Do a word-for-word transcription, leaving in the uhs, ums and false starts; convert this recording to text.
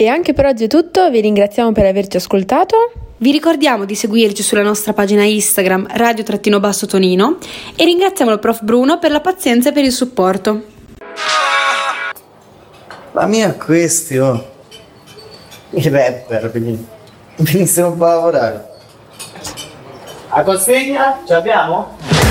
E anche per oggi è tutto, vi ringraziamo per averci ascoltato. Vi ricordiamo di seguirci sulla nostra pagina Instagram radio-basso Tonino e ringraziamo il prof Bruno per la pazienza e per il supporto. La mia questione, i rapper, venissero un po' a lavorare. A consegna ce l'abbiamo?